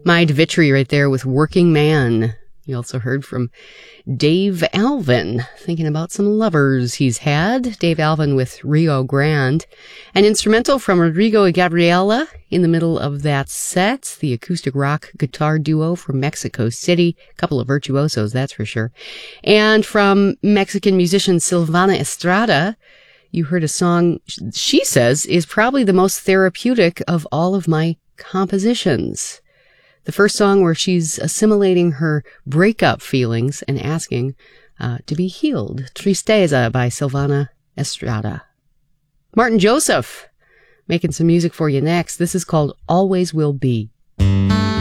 Mind Vitry right there with Working Man. You also heard from Dave Alvin, thinking about some lovers he's had. Dave Alvin with Rio Grande. An instrumental from Rodrigo and Gabriela in the middle of that set. The acoustic rock guitar duo from Mexico City. A couple of virtuosos, that's for sure. And from Mexican musician Silvana Estrada, you heard a song she says is probably the most therapeutic of all of my compositions. The first song where she's assimilating her breakup feelings and asking to be healed. Tristeza by Silvana Estrada. Martin Joseph making some music for you next. This is called Always Will Be.